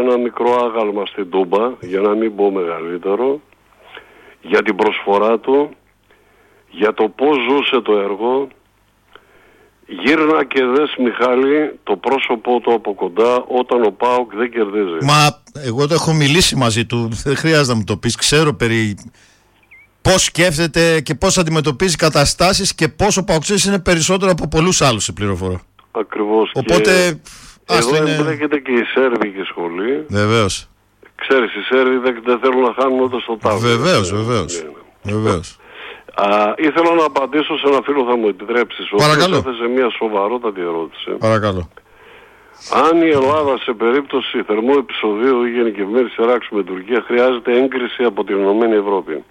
ένα μικρό άγαλμα στην Τούμπα, για να μην πω μεγαλύτερο, για την προσφορά του, για το πώς ζούσε το έργο. Γύρνα και δες, Μιχάλη, το πρόσωπό του από κοντά όταν ο ΠΑΟΚ δεν κερδίζει. Μα εγώ το έχω μιλήσει μαζί του, δεν χρειάζεται να μου το πεις. Ξέρω περί πώς σκέφτεται και πώς αντιμετωπίζει καταστάσεις και πόσο ΠΑΟΚΣής είναι περισσότερο από πολλούς άλλους, σε πληροφορώ. Ακριβώς. Οπότε εδώ εμπλέκεται και η Σέρβικη σχολή. Βεβαίως. Ξέρεις, οι Σέρβοι δεν θέλουν να χάνουν ούτε στο τάβλο. Βεβαίως. Ήθελα να απαντήσω σε ένα φίλο, θα μου επιτρέψεις. Παρακαλώ. Ο οποίος έθεσε μια σοβαρότατη ερώτηση. Παρακαλώ. Αν η Ελλάδα σε περίπτωση θερμού επεισοδίου ή γενικευμένης σειράξης με Τουρκία χρειάζεται έγκριση από την Ηνωμένη Ευρώπη.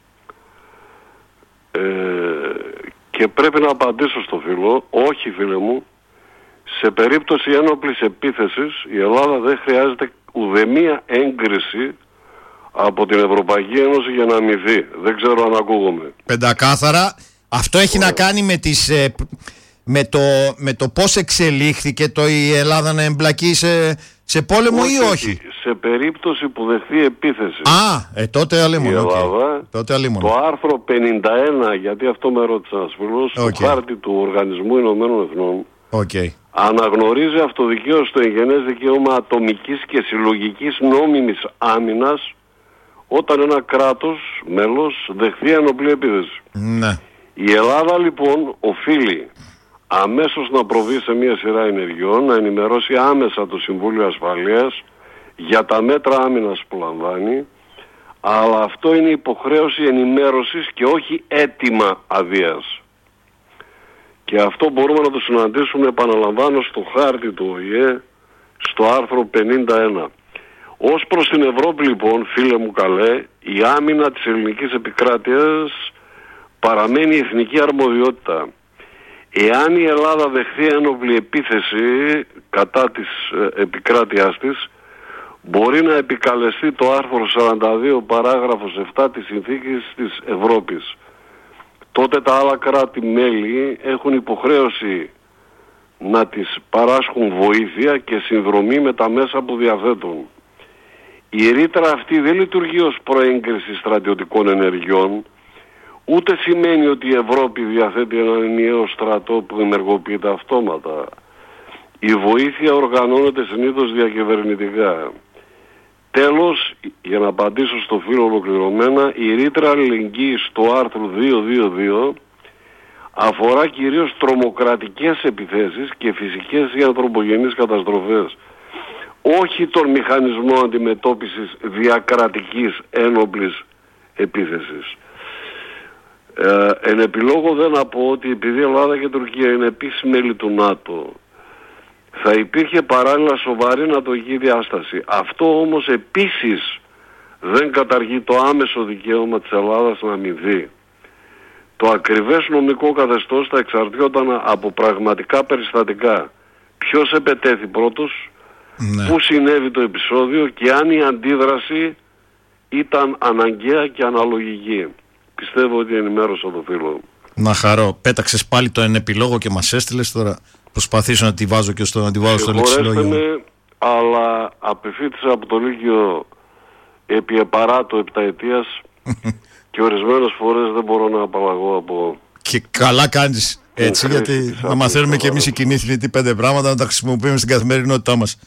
Και πρέπει να απαντήσω στο φίλο, όχι φίλε μου, σε περίπτωση ένοπλης επίθεσης η Ελλάδα δεν χρειάζεται ουδέμια έγκριση από την Ευρωπαϊκή Ένωση για να αμοιβεί. Δεν ξέρω αν ακούγομαι. Πεντακάθαρα. Αυτό έχει να κάνει με τις... Με το πώς εξελίχθηκε η Ελλάδα να εμπλακεί σε πόλεμο ή όχι. Σε περίπτωση που δεχθεί επίθεση. Τότε αλίμονο. Η Ελλάδα, το άρθρο 51, γιατί αυτό με ρώτησε ένας φίλος, το χάρτη του Οργανισμού Ηνωμένων Εθνών, αναγνωρίζει αυτοδικαίως το εγγενές δικαίωμα ατομικής και συλλογικής νόμιμης άμυνας όταν ένα κράτος μέλος δεχθεί ενοπλή επίθεση. Ναι. Η Ελλάδα λοιπόν οφείλει αμέσως να προβεί σε μια σειρά ενεργειών, να ενημερώσει άμεσα το Συμβούλιο Ασφαλείας για τα μέτρα άμυνας που λαμβάνει, αλλά αυτό είναι υποχρέωση ενημέρωσης και όχι αίτημα αδείας. Και αυτό μπορούμε να το συναντήσουμε, επαναλαμβάνω, στο χάρτη του ΟΗΕ, στο άρθρο 51. Ως προς την Ευρώπη λοιπόν, φίλε μου καλέ, η άμυνα της ελληνικής επικράτειας παραμένει εθνική αρμοδιότητα. Εάν η Ελλάδα δεχθεί ένοπλη επίθεση κατά της επικράτειάς της, μπορεί να επικαλεστεί το άρθρο 42 παράγραφος 7 της Συνθήκης της Ευρώπης. Τότε τα άλλα κράτη-μέλη έχουν υποχρέωση να της παράσχουν βοήθεια και συνδρομή με τα μέσα που διαθέτουν. Η ρήτρα αυτή δεν λειτουργεί ως προέγκριση στρατιωτικών ενεργειών, ούτε σημαίνει ότι η Ευρώπη διαθέτει έναν ενιαίο στρατό που ενεργοποιείται αυτόματα. Η βοήθεια οργανώνεται συνήθως διακυβερνητικά. Τέλος, για να απαντήσω στο φίλο ολοκληρωμένα, η ρήτρα αλληλεγγύης του άρθρου 222 αφορά κυρίως τρομοκρατικές επιθέσεις και φυσικές ή ανθρωπογενείς καταστροφές, όχι τον μηχανισμό αντιμετώπισης διακρατικής ένοπλης επίθεσης. Εν επιλόγω δεν να πω ότι επειδή η Ελλάδα και η Τουρκία είναι επίσης μέλη του ΝΑΤΟ, θα υπήρχε παράλληλα σοβαρή νατοική διάσταση. Αυτό όμως επίσης δεν καταργεί το άμεσο δικαίωμα της Ελλάδας να αμοιβεί. Το ακριβές νομικό καθεστώς θα εξαρτιόταν από πραγματικά περιστατικά. Ποιος επετέθη πρώτος, πού συνέβη το επεισόδιο και αν η αντίδραση ήταν αναγκαία και αναλογική. Πιστεύω ότι ενημέρωσα το φίλο. Να χαρώ. Πέταξες πάλι το ενεπιλόγο και μας έστειλες τώρα. Προσπαθήσω να τη βάζω και να τη βάλω στο λεξιλόγιο. Με, αλλά απεφύτησα από το Λύκειο επί επαράτου επταετίας και ορισμένες φορές δεν μπορώ να απαλλαγώ από... Και καλά κάνεις έτσι, γιατί να μαθαίνουμε και εμείς οι κοινοί θνητοί 5 πράγματα να τα χρησιμοποιούμε στην καθημερινότητά μας.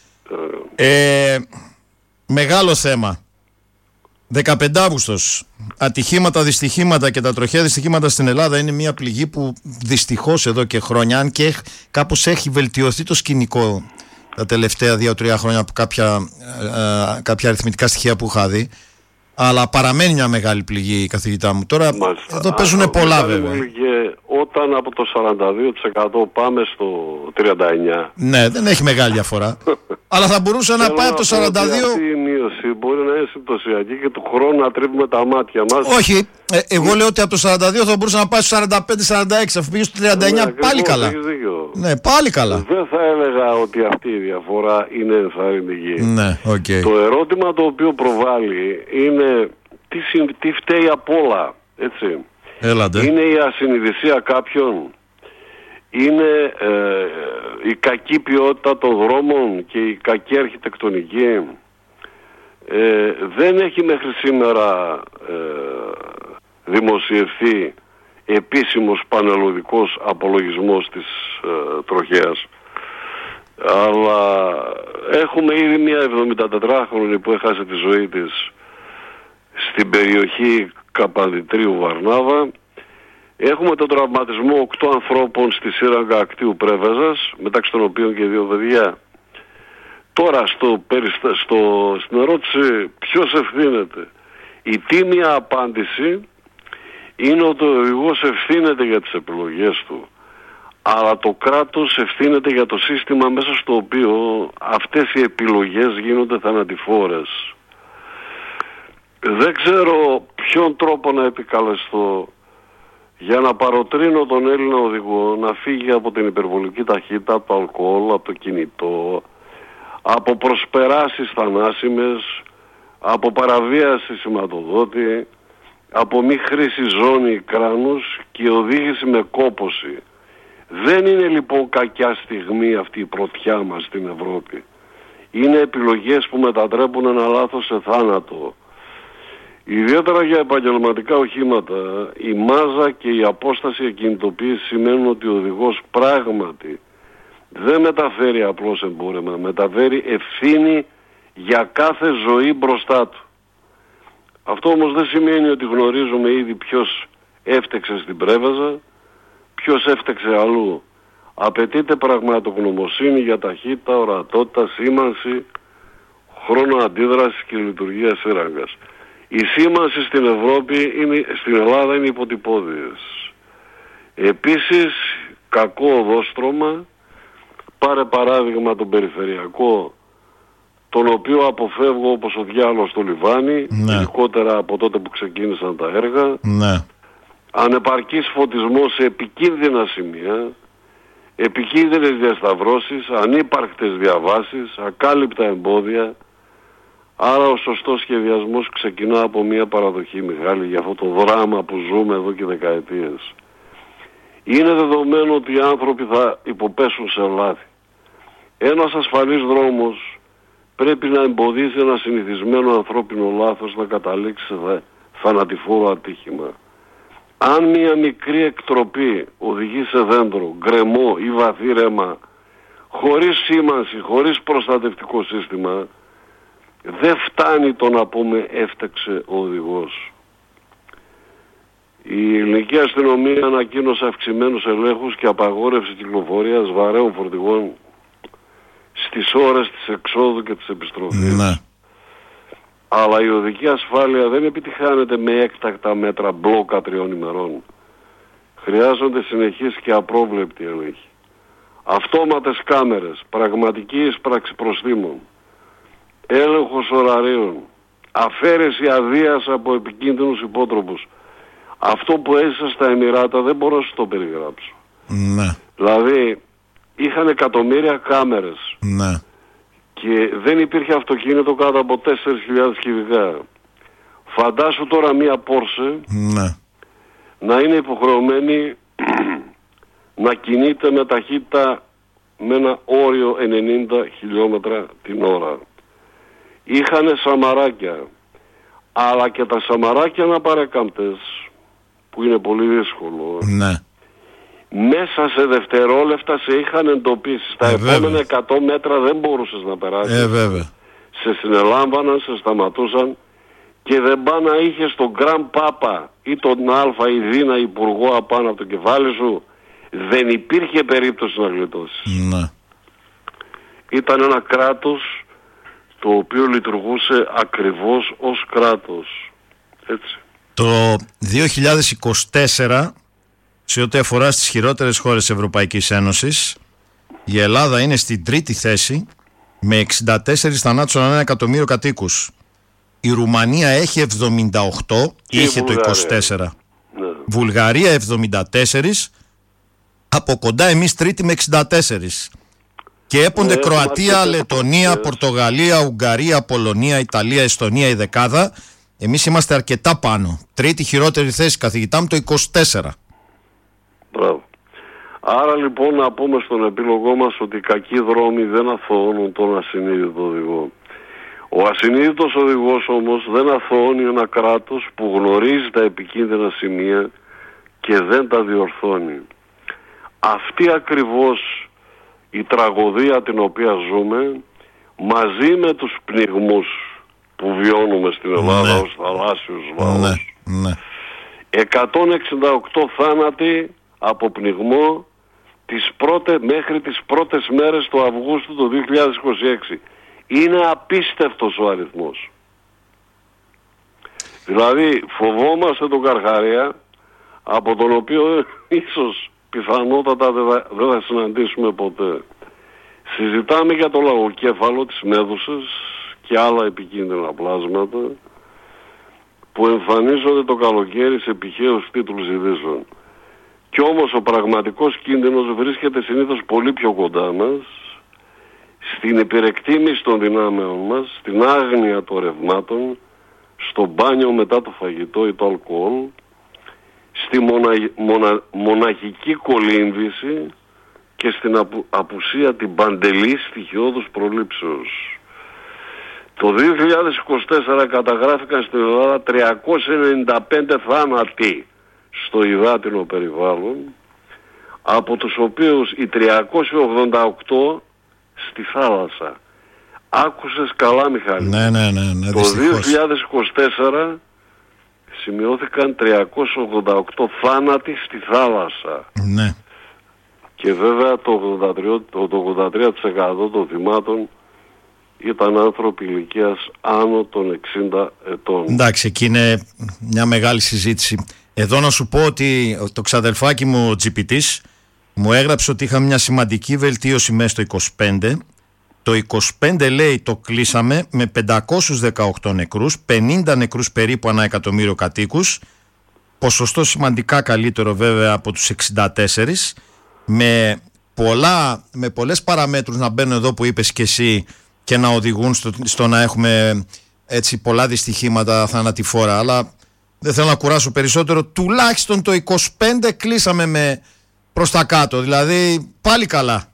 Μεγάλο θέμα. 15 Αύγουστος. Ατυχήματα, δυστυχήματα και τα τροχαία δυστυχήματα στην Ελλάδα είναι μια πληγή που δυστυχώς εδώ και χρόνια, αν και κάπως έχει βελτιωθεί το σκηνικό τα τελευταία 2-3 χρόνια από κάποια αριθμητικά στοιχεία που είχα δει, αλλά παραμένει μια μεγάλη πληγή, καθηγητά μου. Τώρα εδώ παίζουν πολλά βέβαια. Και όταν από το 42% πάμε στο 39%. Ναι, δεν έχει μεγάλη διαφορά. Αλλά θα μπορούσε να πάει από το 42%. Αυτή η μείωση μπορεί να είναι συμπτωσιακή και του χρόνου να τρίβουμε τα μάτια μας. Όχι, εγώ λέω ότι από το 42% θα μπορούσε να πάει στο 45-46%. Αφού πήγε στο 39% πάλι καλά. Ναι, πάλι καλά. Δεν θα έλεγα ότι αυτή η διαφορά είναι ενθαρρυντική. Ναι, okay. Το ερώτημα το οποίο προβάλλει είναι τι φταίει απ' όλα, έτσι. Έλατε. Είναι η ασυνειδησία κάποιων, είναι η κακή ποιότητα των δρόμων και η κακή αρχιτεκτονική, δεν έχει μέχρι σήμερα δημοσιευθεί επίσημος πανελλαδικός απολογισμός της τροχέας, αλλά έχουμε ήδη μια 74χρονη που έχασε τη ζωή της στην περιοχή Καπανδυτρίου Βαρνάβα. Έχουμε τον τραυματισμό 8 ανθρώπων στη σύραγγα Ακτίου Πρέβεζας, μεταξύ των οποίων και 2 παιδιά. Τώρα στην ερώτηση ποιος ευθύνεται, η τίμια απάντηση είναι ότι ο οδηγός ευθύνεται για τις επιλογές του, αλλά το κράτος ευθύνεται για το σύστημα μέσα στο οποίο αυτές οι επιλογές γίνονται θανατηφόρες. Δεν ξέρω ποιον τρόπο να επικαλεστώ για να παροτρύνω τον Έλληνα οδηγό να φύγει από την υπερβολική ταχύτητα, από το αλκοόλ, από το κινητό, από προσπεράσεις θανάσιμες, από παραβίαση σηματοδότη, από μη χρήση ζώνη κράνους και οδήγηση με κόπωση. Δεν είναι λοιπόν κακιά στιγμή αυτή η πρωτιά μας στην Ευρώπη. Είναι επιλογές που μετατρέπουν ένα λάθος σε θάνατο. Ιδιαίτερα για επαγγελματικά οχήματα, η μάζα και η απόσταση ακινητοποίηση σημαίνουν ότι ο οδηγός πράγματι δεν μεταφέρει απλώς εμπόρευμα, μεταφέρει ευθύνη για κάθε ζωή μπροστά του. Αυτό όμως δεν σημαίνει ότι γνωρίζουμε ήδη ποιος έφτεξε στην Πρέβεζα, ποιος έφτεξε αλλού. Απαιτείται πραγματογνωμοσύνη για ταχύτητα, ορατότητα, σήμανση, χρόνο αντίδρασης και λειτουργία σύραγγας. Η σήμανση στην στην Ελλάδα είναι υποτυπώδειες. Επίσης, κακό οδόστρωμα, πάρε παράδειγμα τον περιφερειακό, τον οποίο αποφεύγω όπως ο διάλογος στο λιβάνι, ειδικότερα από τότε που ξεκίνησαν τα έργα. Ναι. Ανεπαρκής φωτισμός σε επικίνδυνα σημεία, επικίνδυνες διασταυρώσεις, ανύπαρκτες διαβάσεις, ακάλυπτα εμπόδια. Άρα ο σωστός σχεδιασμός ξεκινά από μια παραδοχή μεγάλη για αυτό το δράμα που ζούμε εδώ και δεκαετίες. Είναι δεδομένο ότι οι άνθρωποι θα υποπέσουν σε λάθη. Ένας ασφαλής δρόμος πρέπει να εμποδίσει ένα συνηθισμένο ανθρώπινο λάθος να καταλήξει σε θανατηφόρο ατύχημα. Αν μια μικρή εκτροπή οδηγεί σε δέντρο, γκρεμό ή βαθύ ρέμα, χωρίς σήμανση, χωρίς προστατευτικό σύστημα, δεν φτάνει το να πούμε έφταξε ο οδηγός. Η ελληνική αστυνομία ανακοίνωσε αυξημένους ελέγχους και απαγόρευση κυκλοφορίας βαρέων φορτηγών στις ώρες της εξόδου και της επιστροφής. Ναι. Αλλά η οδική ασφάλεια δεν επιτυχάνεται με έκτακτα μέτρα μπλόκα 3 ημερών. Χρειάζονται συνεχείς και απρόβλεπτοι έλεγχοι. Αυτόματες κάμερες, πραγματική εισπράξη προστίμων, έλεγχος ωραρίων, αφαίρεση αδείας από επικίνδυνους υπότροπους. Αυτό που έζησα στα Εμιράτα δεν μπορώ να σου το περιγράψω. Ναι. Δηλαδή είχαν εκατομμύρια κάμερες. Ναι. Και δεν υπήρχε αυτοκίνητο κάτω από 4.000 κυβικά. Φαντάσου τώρα μία Πόρσε να είναι υποχρεωμένη να κινείται με ταχύτητα με ένα όριο 90 χιλιόμετρα την ώρα. Είχανε σαμαράκια, αλλά και τα σαμαράκια να παρεκάμπτες, που είναι πολύ δύσκολο. Ναι. Μέσα σε δευτερόλεπτα σε είχαν εντοπίσει. Στα επόμενα 100 μέτρα δεν μπορούσες να περάσεις. Σε συνελάμβαναν, σε σταματούσαν και δεν πά να είχες τον Γκραν Πάπα ή τον Αλφα ή Δίνα υπουργό απάνω από το κεφάλι σου, δεν υπήρχε περίπτωση να γλιτώσεις. Ναι. Ήταν ένα κράτος το οποίο λειτουργούσε ακριβώς ως κράτος. Έτσι. Το 2024, σε ό,τι αφορά στις χειρότερες χώρες της Ευρωπαϊκής Ένωσης, η Ελλάδα είναι στην 3η θέση με 64 θανάτους ανά 1 εκατομμύριο κατοίκους. Η Ρουμανία έχει 78, είχε το 24. Ναι. Βουλγαρία 74, από κοντά εμείς τρίτη με 64. Και έπονται Κροατία, Λετονία, Πορτογαλία, Ουγγαρία, Πολωνία, Ιταλία, Εστονία η δεκάδα. Εμείς είμαστε αρκετά πάνω. Τρίτη χειρότερη θέση, καθηγητά μου, το 24. Μπράβο. Άρα λοιπόν να πούμε στον επίλογό μας ότι οι κακοί δρόμοι δεν αθωώνουν τον ασυνείδητο οδηγό. Ο ασυνείδητος οδηγός όμως δεν αθωώνει ένα κράτος που γνωρίζει τα επικίνδυνα σημεία και δεν τα διορθώνει. Αυτή ακριβώς η τραγωδία την οποία ζούμε, μαζί με τους πνιγμούς που βιώνουμε στην Ελλάδα ως θαλάσσιους βάους, 168 θάνατοι από πνιγμό μέχρι τις πρώτες μέρες του Αυγούστου του 2026. Είναι απίστευτος ο αριθμός. Δηλαδή φοβόμαστε τον Καρχαρία, από τον οποίο ίσως πιθανότατα δεν θα συναντήσουμε ποτέ. Συζητάμε για το λαγοκέφαλο της Μέδουσας και άλλα επικίνδυνα πλάσματα που εμφανίζονται το καλοκαίρι σε πηχαίους τίτλους ειδήσεων. Κι όμως ο πραγματικός κίνδυνος βρίσκεται συνήθως πολύ πιο κοντά μας, στην υπερεκτίμηση των δυνάμεων μας, στην άγνοια των ρευμάτων, στο μπάνιο μετά το φαγητό ή το αλκοόλ, στη μοναχική κολύμβηση και στην απουσία την παντελή στοιχειώδους προλήψεως. Το 2024 καταγράφηκαν στην Ελλάδα 395 θάνατοι στο υδάτινο περιβάλλον, από τους οποίους οι 388 στη θάλασσα. Άκουσες καλά, Μιχάλη? Ναι, το 2024 σημειώθηκαν 388 θάνατοι στη θάλασσα. Ναι. Και βέβαια το 83% των θυμάτων ήταν άνθρωποι ηλικίας άνω των 60 ετών. Εντάξει, εκεί είναι μια μεγάλη συζήτηση. Εδώ να σου πω ότι το ξαδελφάκι μου ο Τζιπιτής μου έγραψε ότι είχαμε μια σημαντική βελτίωση μέσα στο 25. Το 25 λέει το κλείσαμε με 518 νεκρούς, 50 νεκρούς περίπου ανά εκατομμύριο κατοίκους, ποσοστό σημαντικά καλύτερο βέβαια από τους 64, με πολλές παραμέτρους να μπαίνουν εδώ που είπες και εσύ και να οδηγούν στο να έχουμε έτσι πολλά δυστυχήματα θανατηφόρα, αλλά δεν θέλω να κουράσω περισσότερο. Τουλάχιστον το 25 κλείσαμε προς τα κάτω, δηλαδή πάλι καλά.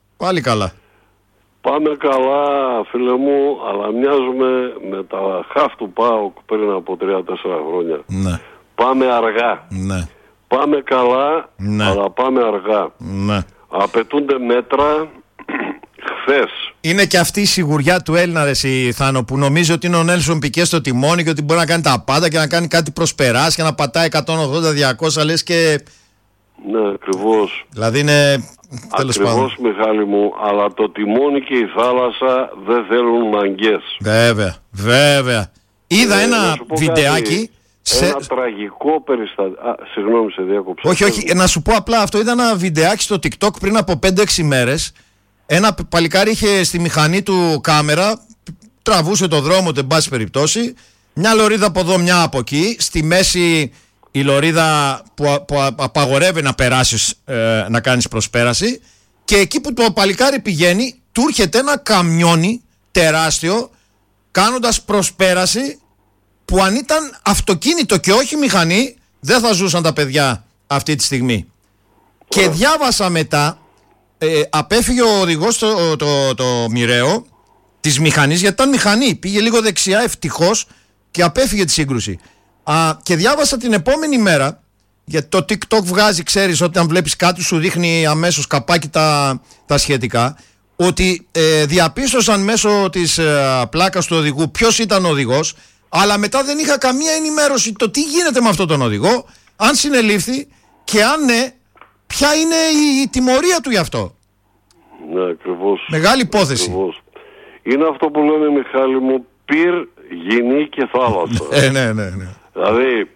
Πάμε καλά, φίλε μου, αλλά μοιάζουμε με τα χαφ του ΠΑΟΚ πριν από 3-4 χρόνια. Ναι. Πάμε αργά. Ναι. Πάμε καλά, αλλά πάμε αργά. Ναι. Απαιτούνται μέτρα χθες. Είναι και αυτή η σιγουριά του Έλληνα, ρε εσύ, Θάνο, που νομίζει ότι είναι ο Νέλσον Πικέ στο τιμόνι και ότι μπορεί να κάνει τα πάντα και να κάνει κάτι προσπεράσει και να πατάει 180-200, λες και... Ναι, ακριβώς. Δηλαδή είναι... Ακριβώς, Μιχάλη μου, αλλά το τιμόνι και η θάλασσα δεν θέλουν μαγκές. Βέβαια. Είδα ένα βιντεάκι... Ένα τραγικό περιστατικό. Συγγνώμη, σε διάκοψα. Όχι, να σου πω απλά αυτό. Είδα ένα βιντεάκι στο TikTok πριν από 5-6 μέρες. Ένα παλικάρι είχε στη μηχανή του κάμερα, τραβούσε το δρόμο, εν πάση περιπτώσει. Μια λωρίδα από εδώ, μια από εκεί. Στη μέση η λωρίδα που απαγορεύει να περάσεις, να κάνεις προσπέραση. Και εκεί που το παλικάρι πηγαίνει, του έρχεται ένα καμιόνι τεράστιο, κάνοντας προσπέραση, που αν ήταν αυτοκίνητο και όχι μηχανή, δεν θα ζούσαν τα παιδιά αυτή τη στιγμή. Και διάβασα μετά, απέφυγε ο οδηγός το μοιραίο της μηχανής, γιατί ήταν μηχανή, πήγε λίγο δεξιά ευτυχώς και απέφυγε τη σύγκρουση. Και διάβασα την επόμενη μέρα, γιατί το TikTok βγάζει, ξέρεις, όταν βλέπεις κάτι σου δείχνει αμέσως καπάκι τα σχετικά, ότι διαπίστωσαν μέσω της πλάκας του οδηγού ποιος ήταν ο οδηγός, αλλά μετά δεν είχα καμία ενημέρωση το τι γίνεται με αυτόν τον οδηγό, αν συνελήφθη και αν ναι, ποια είναι η τιμωρία του γι' αυτό. Ναι, ακριβώς. Μεγάλη υπόθεση. Ακριβώς. Είναι αυτό που λέμε, Μιχάλη μου, πυρ, γυνή και θάλασσα. Ναι. Δηλαδή,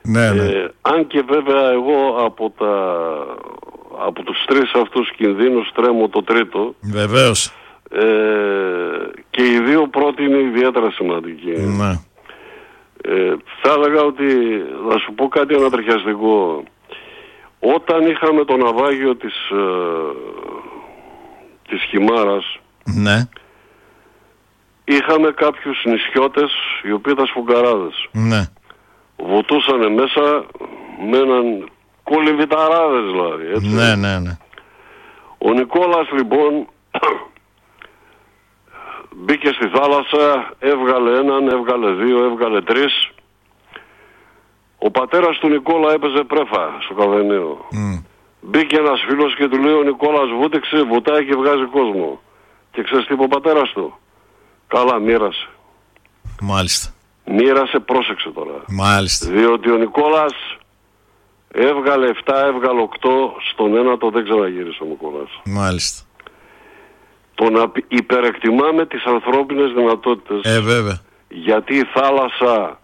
αν και βέβαια εγώ από τους τρεις αυτούς κινδύνους τρέμω το τρίτο. Βεβαίως. Και οι δύο πρώτοι είναι ιδιαίτερα σημαντικοί. Ναι. Θα έλεγα ότι, να σου πω κάτι ανατριχιαστικό. Όταν είχαμε το ναυάγιο της Χιμάρας, ναι, είχαμε κάποιους νησιώτες οι οποίοι ήταν σφουγγαράδες. Ναι. Βουτούσανε μέσα με έναν κολυμβηταράδες δηλαδή, έτσι. Ναι. Ο Νικόλας λοιπόν Μπήκε στη θάλασσα, έβγαλε έναν, έβγαλε δύο, έβγαλε τρεις. Ο πατέρας του Νικόλα έπαιζε πρέφα στο καφενείο. Μπήκε ένας φίλος και του λέει ο Νικόλας βούτυξε, βουτάει και βγάζει κόσμο. Και ξέρεις τι είπε ο πατέρας του? Καλά, μοίρασε. Μάλιστα. Μοίρασε, πρόσεξε τώρα. Μάλιστα. Διότι ο Νικόλας έβγαλε 7, έβγαλε 8, στον ένατο δεν ξαναγύρισε ο Νικόλας. Μάλιστα. Το να υπερεκτιμάμε τις ανθρώπινες δυνατότητες. Βέβαια. Γιατί η θάλασσα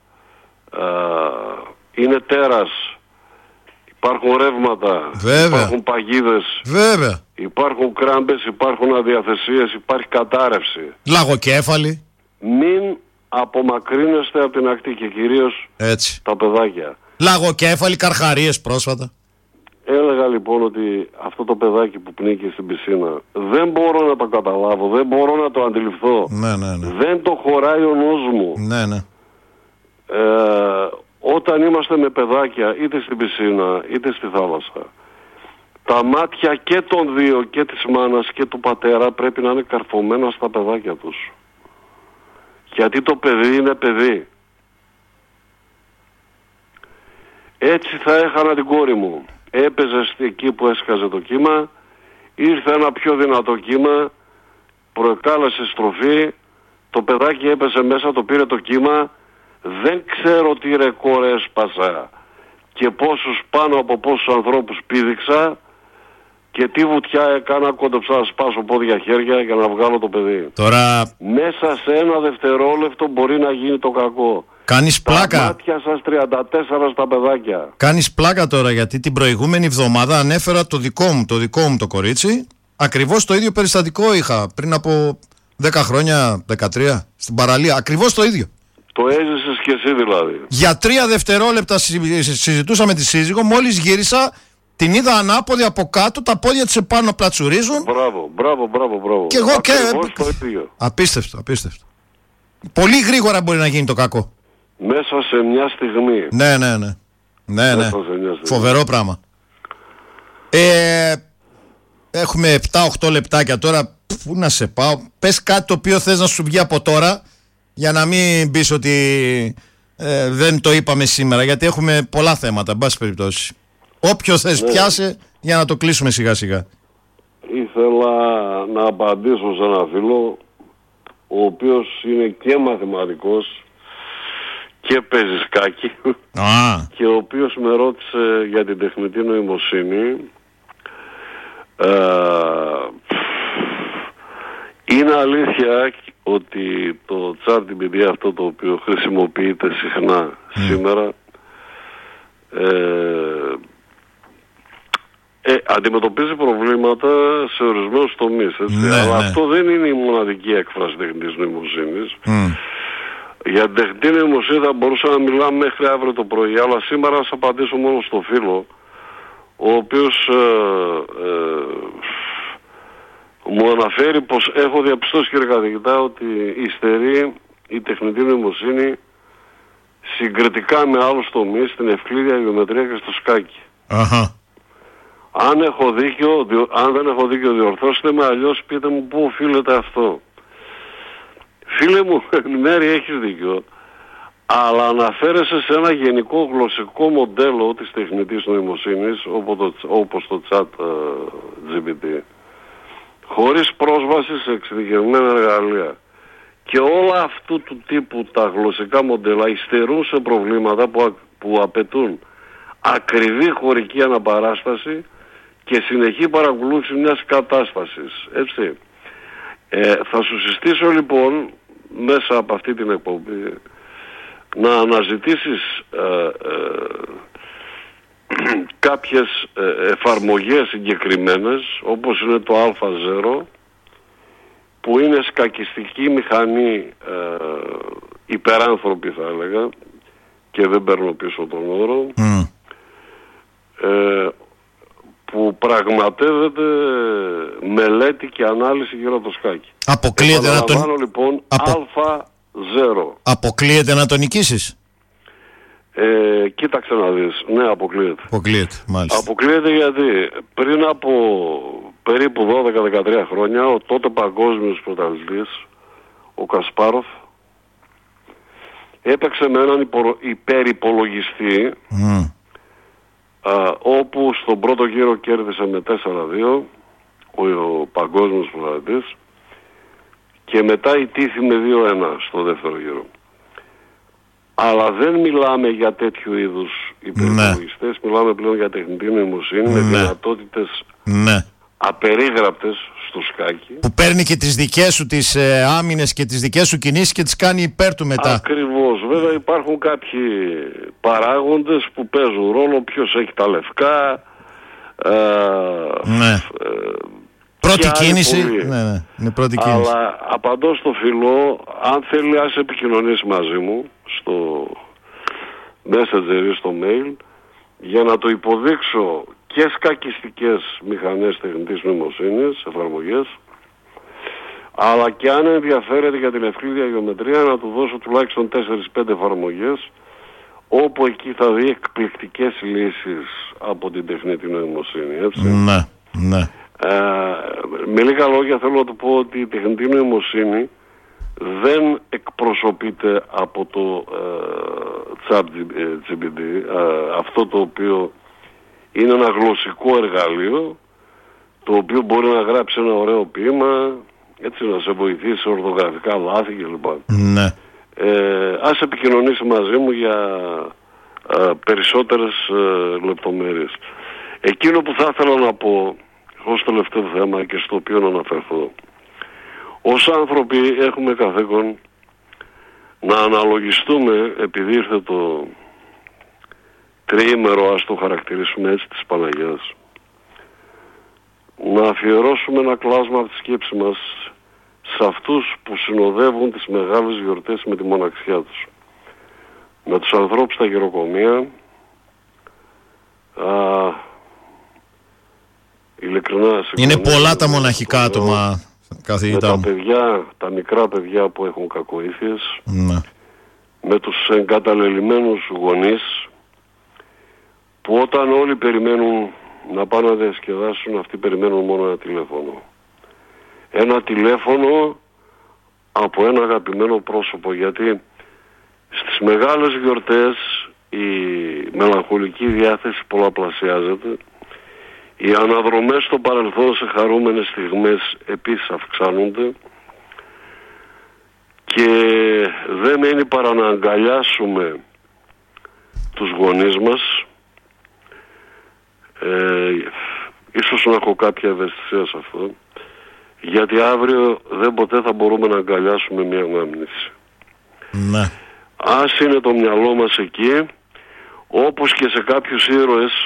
είναι τέρας. Υπάρχουν ρεύματα. Βέβαια. Υπάρχουν παγίδες. Βέβαια. Υπάρχουν κράμπες, υπάρχουν αδιαθεσίες, υπάρχει κατάρρευση. Λαγοκέφαλη. Μην απομακρύνεστε από την ακτή και κυρίως Έτσι. τα παιδάκια. Λαγοκέφαλη, καρχαρίες πρόσφατα. Έλεγα λοιπόν ότι αυτό το παιδάκι που πνίγηκε στην πισίνα δεν μπορώ να το καταλάβω, δεν μπορώ να το αντιληφθώ. Ναι. Δεν το χωράει ο νους μου. Ναι. Όταν είμαστε με παιδάκια είτε στην πισίνα είτε στη θάλασσα, τα μάτια και των δύο, και της μάνας και του πατέρα, πρέπει να είναι καρφωμένα στα παιδάκια τους. Γιατί το παιδί είναι παιδί. Έτσι θα έχανα την κόρη μου. Έπαιζε εκεί που έσκαζε το κύμα, ήρθε ένα πιο δυνατό κύμα, προκάλεσε στροφή, το παιδάκι έπεσε μέσα, το πήρε το κύμα, δεν ξέρω τι ρεκόρ έσπασα και πάνω από πόσους ανθρώπους πήδηξα και τι βουτιά έκανα, κόντεψα να σπάσω πόδια χέρια για να βγάλω το παιδί. Τώρα... Μέσα σε ένα δευτερόλεπτο μπορεί να γίνει το κακό. Κάνεις πλάκα. Τα μάτια σας 34 στα παιδάκια. Κάνεις πλάκα τώρα, γιατί την προηγούμενη εβδομάδα ανέφερα το δικό μου το κορίτσι. Ακριβώς το ίδιο περιστατικό είχα πριν από 10 χρόνια, 13, στην παραλία. Ακριβώς το ίδιο. Το έζησες και εσύ δηλαδή. Για 3 δευτερόλεπτα συζητούσα με τη σύζυγο, μόλις γύρισα, την είδα ανάποδη από κάτω, τα πόδια της επάνω πλατσουρίζουν. Μπράβο. Και εγώ και... το ίδιο. Απίστευτο. Πολύ γρήγορα μπορεί να γίνει το κακό. Μέσα σε μια στιγμή. Ναι. Φοβερό πράγμα. Έχουμε 7-8 λεπτάκια τώρα. Πού να σε πάω? Πες κάτι το οποίο θες να σου βγει από τώρα, για να μην πεις ότι δεν το είπαμε σήμερα, γιατί έχουμε πολλά θέματα, εν πάση περιπτώσει. Όποιο θες πιάσε για να το κλείσουμε σιγά σιγά. Ήθελα να απαντήσω σε ένα φίλο, ο οποίος είναι και μαθηματικός και παίζει σκάκι και ο οποίος με ρώτησε για την τεχνητή νοημοσύνη. Είναι αλήθεια ότι το ChatGPT, αυτό το οποίο χρησιμοποιείται συχνά σήμερα, αντιμετωπίζει προβλήματα σε ορισμένους τομείς, αλλά αυτό δεν είναι η μοναδική έκφραση τεχνητής νοημοσύνης. Για την τεχνητή νοημοσύνη θα μπορούσα να μιλάμε μέχρι αύριο το πρωί, αλλά σήμερα θα σας απαντήσω μόνο στο φίλο, ο οποίος μου αναφέρει πως έχω διαπιστώσει, κύριε καθηγητά, ότι υστερεί η τεχνητή νοημοσύνη συγκριτικά με άλλους τομείς, στην ευκλήδια, γεωμετρία και στο σκάκι. Αν έχω δίκιο, αν δεν έχω δίκιο, διορθώστε με, αλλιώς πείτε μου πού οφείλεται αυτό. Φίλε μου, μέρη έχεις δίκιο, αλλά αναφέρεσαι σε ένα γενικό γλωσσικό μοντέλο της τεχνητής νοημοσύνης, όπως το ChatGPT, χωρίς πρόσβαση σε εξειδικευμένα εργαλεία. Και όλα αυτού του τύπου τα γλωσσικά μοντέλα υστερούν σε προβλήματα που απαιτούν ακριβή χωρική αναπαράσταση και συνεχή παρακολούθηση μιας κατάστασης. Έτσι. Θα σου συστήσω λοιπόν μέσα από αυτή την εκπομπή να αναζητήσεις κάποιες εφαρμογές συγκεκριμένες, όπως είναι το Α0, που είναι σκακιστική μηχανή, υπεράνθρωπη θα έλεγα, και δεν παίρνω πίσω τον όρο, που πραγματεύεται μελέτη και ανάλυση γύρω από το σκάκι. Αποκλείεται να τον... λοιπόν Α0. Αποκλείεται να τον νικήσεις? Κοίταξε να δεις. Ναι, αποκλείεται. Μάλιστα. Αποκλείεται γιατί πριν από περίπου 12-13 χρόνια ο τότε παγκόσμιος πρωταθλητής, ο Κασπάροφ, έπαιξε με έναν υπερυπολογιστή, όπου στον πρώτο γύρο κέρδισε με 4-2 ο παγκόσμιος πρωταθλητής και μετά ιτήθη με 2-1 στο δεύτερο γύρο. Αλλά δεν μιλάμε για τέτοιου είδους υπερυπολογιστές, μιλάμε πλέον για τεχνητή νοημοσύνη με δυνατότητες απερίγραπτες στο σκάκι. Που παίρνει και τις δικές σου τις άμυνες και τις δικές σου κινήσεις και τις κάνει υπέρ του μετά. Ακριβώς. Βέβαια υπάρχουν κάποιοι παράγοντες που παίζουν ρόλο, ποιος έχει τα λευκά, πρώτη κίνηση. Είναι πρώτη κίνηση. Αλλά απαντώ στο φίλο, αν θέλει ας επικοινωνήσει μαζί μου στο Messenger ή στο mail για να το υποδείξω και σκακιστικές μηχανές τεχνητής νοημοσύνης, εφαρμογές, αλλά και αν ενδιαφέρεται για την ευκλήδια γεωμετρία να του δώσω τουλάχιστον 4-5 εφαρμογές όπου εκεί θα δει εκπληκτικές λύσεις από την τεχνητή νοημοσύνη, έτσι. Ναι. Με λίγα λόγια θέλω να του πω ότι η τεχνητή νοημοσύνη δεν εκπροσωπείται από το ChatGPT, αυτό το οποίο είναι ένα γλωσσικό εργαλείο το οποίο μπορεί να γράψει ένα ωραίο ποίημα, έτσι, να σε βοηθήσει σε ορθογραφικά λάθη κλπ. Ναι. Ας επικοινωνήσει μαζί μου για περισσότερες λεπτομέρειες. Εκείνο που θα ήθελα να πω ως τελευταίο θέμα και στο οποίο να αναφερθώ, ως άνθρωποι έχουμε καθήκον να αναλογιστούμε, επειδή ήρθε το τριήμερο, ας το χαρακτηρίσουμε έτσι, της Παναγιάς, να αφιερώσουμε ένα κλάσμα από τη σκέψη μας σε αυτούς που συνοδεύουν τις μεγάλες γιορτές με τη μοναξιά τους. Με τους ανθρώπους στα γεροκομεία, ειλικρινά... Είναι πολλά τα μοναχικά άτομα, καθηγητά μου. Με τα παιδιά, τα μικρά παιδιά που έχουν κακοήθειες, με τους εγκαταλελειμμένους γονείς, που όταν όλοι περιμένουν να πάνε να διασκεδάσουν, αυτοί περιμένουν μόνο ένα τηλέφωνο. Ένα τηλέφωνο από ένα αγαπημένο πρόσωπο, γιατί στις μεγάλες γιορτές η μελαγχολική διάθεση πολλαπλασιάζεται, οι αναδρομές στο παρελθόν σε χαρούμενες στιγμές επίσης αυξάνονται και δεν μένει παρά να αγκαλιάσουμε τους γονείς μας. Ίσως να έχω κάποια ευαισθησία σε αυτό, γιατί αύριο δεν ποτέ θα μπορούμε να αγκαλιάσουμε μια ανάμνηση. Ναι. Ας είναι το μυαλό μας εκεί, όπως και σε κάποιους ήρωες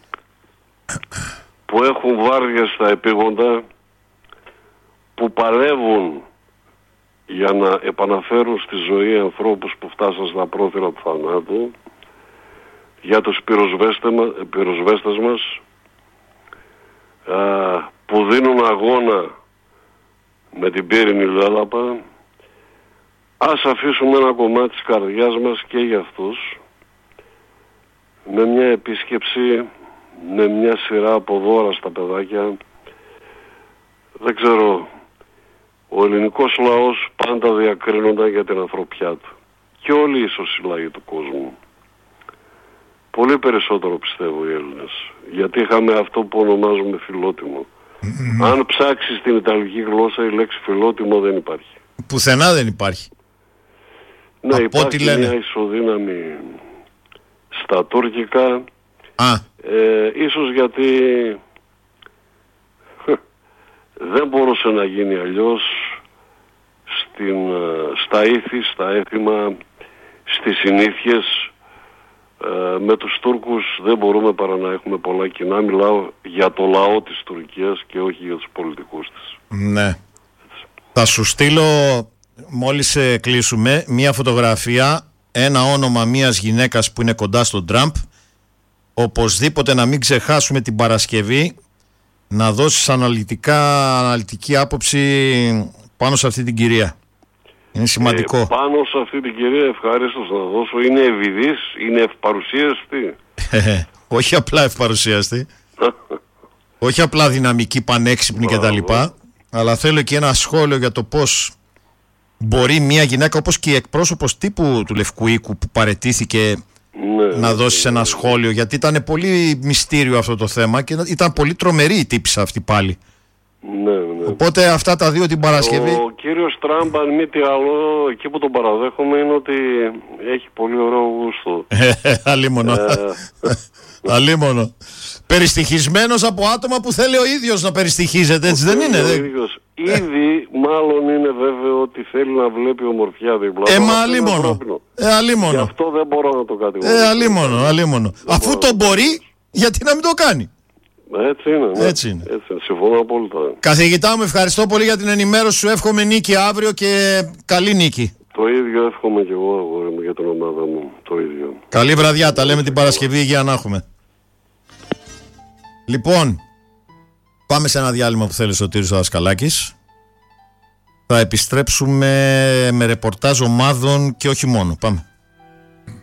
που έχουν βάρδιες στα επίγοντα, που παλεύουν για να επαναφέρουν στη ζωή ανθρώπους που φτάσαν στα πρόθυρα του θανάτου, για τους πυροσβέστες μας, που δίνουν αγώνα με την πύρινη λέλαπα. Ας αφήσουμε ένα κομμάτι της καρδιάς μας και για αυτούς, με μια επίσκεψη, με μια σειρά από δώρα στα παιδάκια. Δεν ξέρω, ο ελληνικός λαός πάντα διακρίνονταν για την ανθρωπιά του, και όλοι ίσως οι λαοί του κόσμου. Πολύ περισσότερο πιστεύω οι Έλληνες, γιατί είχαμε αυτό που ονομάζουμε φιλότιμο. Αν ψάξεις την ιταλική γλώσσα, η λέξη φιλότιμο δεν υπάρχει. Πουθενά δεν υπάρχει. Ναι, υπάρχει μια ισοδύναμη στα τουρκικά. Ίσως γιατί δεν μπορούσε να γίνει αλλιώς στα ήθη, στα έθιμα, στις συνήθειες. Με τους Τούρκους δεν μπορούμε παρά να έχουμε πολλά κοινά. Μιλάω για το λαό της Τουρκίας και όχι για τους πολιτικούς της. Ναι. Έτσι. Θα σου στείλω, μόλις κλείσουμε, μία φωτογραφία, ένα όνομα μίας γυναίκας που είναι κοντά στον Τραμπ. Οπωσδήποτε να μην ξεχάσουμε την Παρασκευή να δώσεις αναλυτική άποψη πάνω σε αυτή την κυρία. Είναι σημαντικό. Πάνω σε αυτή την κυρία ευχαρίστως να δώσω. Είναι ευηδής, είναι ευπαρουσίαστη. Όχι απλά ευπαρουσίαστη. Όχι απλά δυναμική, πανέξυπνη κτλ. Αλλά θέλω και ένα σχόλιο για το πώς μπορεί μια γυναίκα όπως και η εκπρόσωπος τύπου του Λευκού Οίκου που παραιτήθηκε να δώσει ένα σχόλιο, γιατί ήταν πολύ μυστήριο αυτό το θέμα και ήταν πολύ τρομερή η τύπισσα αυτή πάλι. Ναι. Οπότε αυτά τα δύο την Παρασκευή. Ο κύριος Τραμπ, αν μη τι άλλο, εκεί που τον παραδέχομαι είναι ότι έχει πολύ ωραίο γούστο. Αλίμονο. Αλίμονο. Περιστοιχισμένος από άτομα που θέλει ο ίδιος να περιστοιχίζεται, έτσι δεν είναι? Ο ίδιος. Ήδη μάλλον είναι βέβαιο ότι θέλει να βλέπει ομορφιά δίπλα. Μα αλίμονο. Γι' αυτό δεν μπορώ να το κατηγορήσω. Αλίμονο. Αφού το μπορεί, γιατί να μην το κάνει? Έτσι είναι. Ναι. Έτσι είναι. Συμφωνώ απόλυτα. Καθηγητά μου, ευχαριστώ πολύ για την ενημέρωση σου. Εύχομαι νίκη αύριο και καλή νίκη. Το ίδιο εύχομαι και εγώ, αγόρι μου, για την ομάδα μου. Το ίδιο. Καλή βραδιά. Τα λέμε την Παρασκευή. Υγεία να έχουμε. Λοιπόν, πάμε σε ένα διάλειμμα που θέλει ο Σωτήρης ο Δασκαλάκης. Θα επιστρέψουμε με ρεπορτάζ ομάδων και όχι μόνο. Πάμε.